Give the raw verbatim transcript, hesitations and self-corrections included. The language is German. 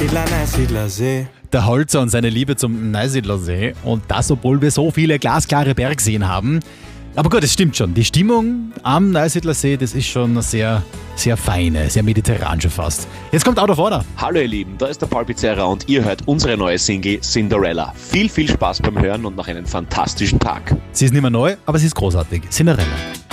Neusiedler, Neusiedler See. Der Holzer und seine Liebe zum Neusiedlersee. Und das, obwohl wir so viele glasklare Bergseen haben. Aber gut, es stimmt schon. Die Stimmung am Neusiedlersee, das ist schon sehr, sehr feine, sehr mediterran schon fast. Jetzt kommt Out of Order. Hallo ihr Lieben, da ist der Paul Pizzerra und ihr hört unsere neue Single Cinderella. Viel, viel Spaß beim Hören und noch einen fantastischen Tag. Sie ist nicht mehr neu, aber sie ist großartig. Cinderella.